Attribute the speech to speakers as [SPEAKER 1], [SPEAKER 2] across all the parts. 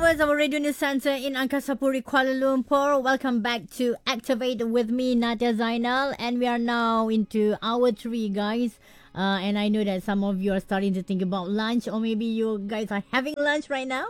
[SPEAKER 1] viewers of Radio News Center in Angkasa Puri, Kuala Lumpur. Welcome back to Activate with me, Nadia Zainal. And we are now into hour 3, guys. And I know that some of you are starting to think about lunch, or maybe you guys are having lunch right now.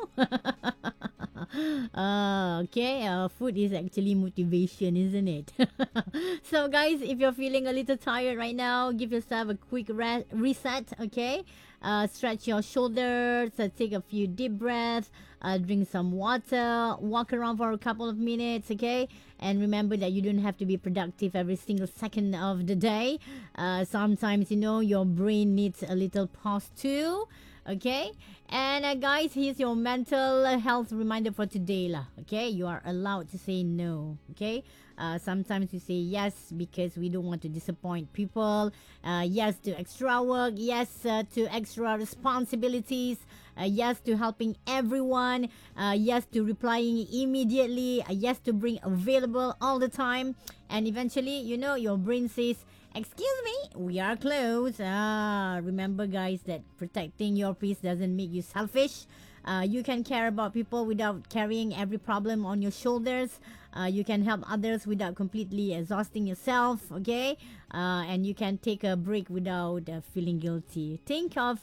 [SPEAKER 1] Okay, food is actually motivation, isn't it? So, guys, if you're feeling a little tired right now, give yourself a quick reset, okay? Stretch your shoulders, take a few deep breaths, drink some water, walk around for a couple of minutes, okay? And remember that you don't have to be productive every single second of the day. Sometimes, your brain needs a little pause too, okay? And guys, here's your mental health reminder for today lah. Okay, you are allowed to say no. Okay, sometimes we say yes because we don't want to disappoint people. Yes to extra work. Yes to extra responsibilities. Yes to helping everyone. Yes to replying immediately. Yes to being available all the time. And eventually, your brain says, "Excuse me, we are closed." Remember, guys, that protecting your peace doesn't make you selfish. You can care about people without carrying every problem on your shoulders. You can help others without completely exhausting yourself, okay? And you can take a break without feeling guilty. Think of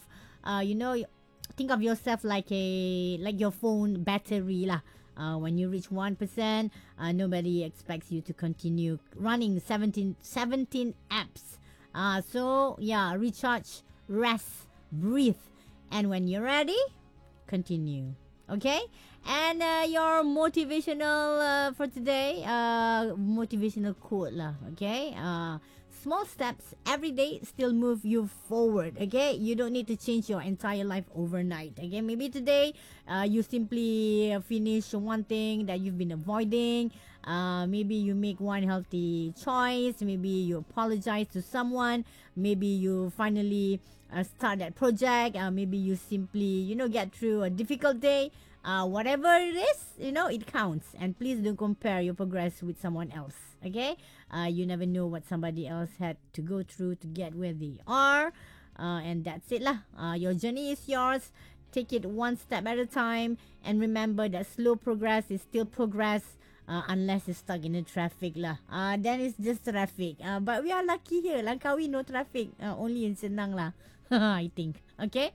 [SPEAKER 1] yourself like your phone battery lah. When you reach 1%, nobody expects you to continue running 17 apps. So, recharge, rest, breathe. And when you're ready, continue. Okay? And your motivational for today, motivational quote lah. Okay? Small steps every day still move you forward. Okay, you don't need to change your entire life overnight. Okay, maybe today you simply finish one thing that you've been avoiding. Maybe you make one healthy choice. Maybe you apologize to someone. Maybe you finally start that project. Maybe you simply get through a difficult day. Whatever it is, it counts. And please don't compare your progress with someone else. Okay, you never know what somebody else had to go through to get where they are. And that's it lah. Your journey is yours. Take it one step at a time. And remember that slow progress is still progress. Unless it's stuck in the traffic lah. Then it's just traffic. But we are lucky here. Langkawi no traffic. Only in Senang lah. I think. Okay.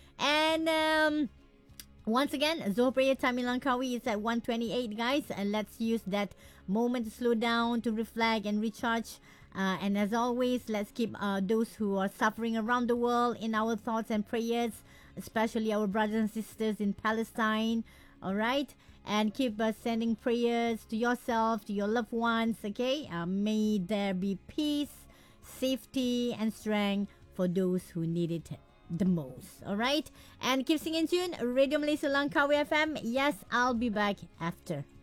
[SPEAKER 1] And once again, Zohor prayer time in Langkawi is at 1:28, guys. And let's use that moment to slow down, to reflect and recharge. And as always, let's keep those who are suffering around the world in our thoughts and prayers, especially our brothers and sisters in Palestine. All right? And keep sending prayers to yourself, to your loved ones, okay? May there be peace, safety, and strength for those who need it the most. All right? And keep singing tune, Radio Malaysia Langkawi FM. Yes, I'll be back after.